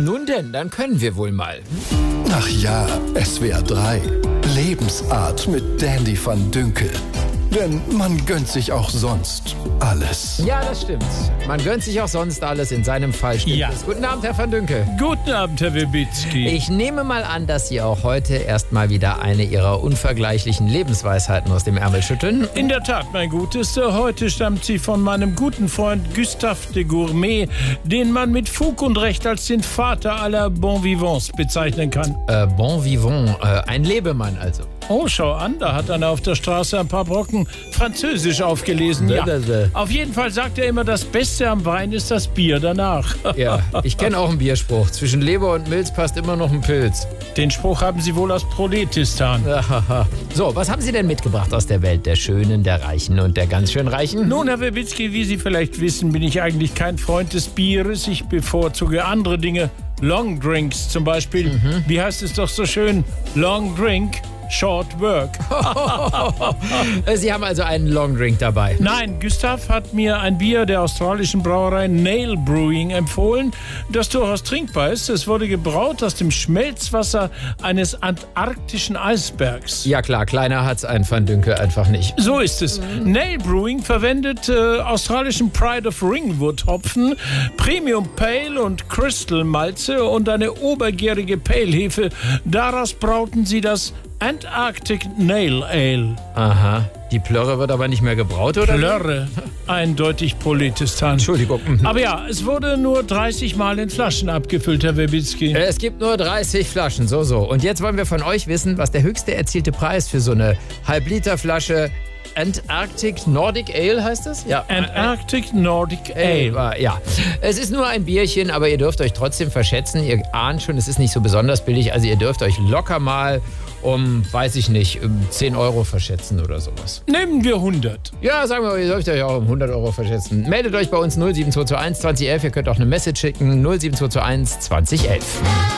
Nun denn, dann können wir wohl mal. Ach ja, SWR 3. Lebensart mit Dandy van Dünkel. Denn man gönnt sich auch sonst alles. Ja, das stimmt. Man gönnt sich auch sonst alles. In seinem Fall stimmt Ja. es. Guten Abend, Herr van Dünkel. Guten Abend, Herr Wibitzki. Ich nehme mal an, dass Sie auch heute erstmal wieder eine Ihrer unvergleichlichen Lebensweisheiten aus dem Ärmel schütteln. In der Tat, mein Gutester, heute stammt sie von meinem guten Freund Gustave de Gourmet, den man mit Fug und Recht als den Vater aller Bon Vivants bezeichnen kann. Bon vivant, ein Lebemann also. Oh, schau an, da hat einer auf der Straße ein paar Brocken Französisch aufgelesen. Ja. Auf jeden Fall sagt er immer, das Beste am Wein ist das Bier danach. Ja, ich kenne auch einen Bierspruch. Zwischen Leber und Milz passt immer noch ein Pilz. Den Spruch haben Sie wohl aus Proletistan. So, was haben Sie denn mitgebracht aus der Welt der Schönen, der Reichen und der ganz schön Reichen? Nun, Herr Wibitzki, wie Sie vielleicht wissen, bin ich eigentlich kein Freund des Bieres. Ich bevorzuge andere Dinge. Long Drinks zum Beispiel. Wie heißt es doch so schön? Long Drink, Short Work. Sie haben also einen Longdrink dabei. Nein, Gustav hat mir ein Bier der australischen Brauerei Nail Brewing empfohlen, das durchaus trinkbar ist. Es wurde gebraut aus dem Schmelzwasser eines antarktischen Eisbergs. Ja klar, kleiner hat's ein Van Dünkel einfach nicht. So ist es. Nail Brewing verwendet australischen Pride of Ringwood Hopfen, Premium Pale und Crystal Malze und eine obergärige Pale-Hefe. Daraus brauten sie das Antarctic Nail Ale. Aha, die Plörre wird aber nicht mehr gebraut, oder? Plörre, eindeutig Proletistan. Entschuldigung. Aber ja, es wurde nur 30 Mal in Flaschen abgefüllt, Herr Wibitzki. Es gibt nur 30 Flaschen, so. Und jetzt wollen wir von euch wissen, was der höchste erzielte Preis für so eine Halb-Liter-Flasche Antarctic Nordic Ale heißt es? Ja. Antarctic Nordic Ale. Ja, es ist nur ein Bierchen, aber ihr dürft euch trotzdem verschätzen. Ihr ahnt schon, es ist nicht so besonders billig. Also ihr dürft euch locker mal weiß ich nicht, 10 Euro verschätzen oder sowas. Nehmen wir 100. Ja, sagen wir, ihr dürft euch auch 100 Euro verschätzen. Meldet euch bei uns 07221 2011. Ihr könnt auch eine Message schicken 07221 2011.